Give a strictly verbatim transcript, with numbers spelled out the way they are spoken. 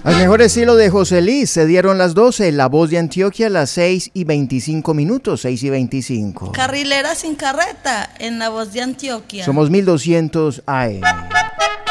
Al mejor estilo de José Luis, se dieron las doce, La Voz de Antioquia, las seis y veinticinco minutos, seis y veinticinco. Carrilera sin carreta, en La Voz de Antioquia. Somos mil doscientos A M.